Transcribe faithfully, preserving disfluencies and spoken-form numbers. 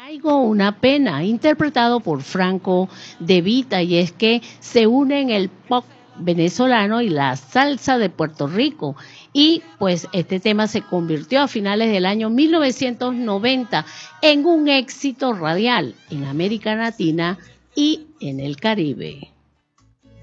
Traigo una pena, interpretado por Franco De Vita, y es que se unen el pop venezolano y la salsa de Puerto Rico, y pues este tema se convirtió a finales del año mil novecientos noventa en un éxito radial en América Latina y en el Caribe.